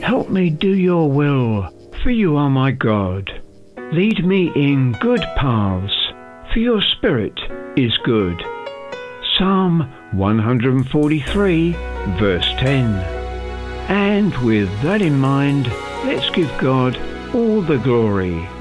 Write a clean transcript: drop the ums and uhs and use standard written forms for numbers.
Help me do your will, for you are my God. Lead me in good paths, for your spirit is good. Psalm 143, verse 10. And with that in mind, let's give God all the glory.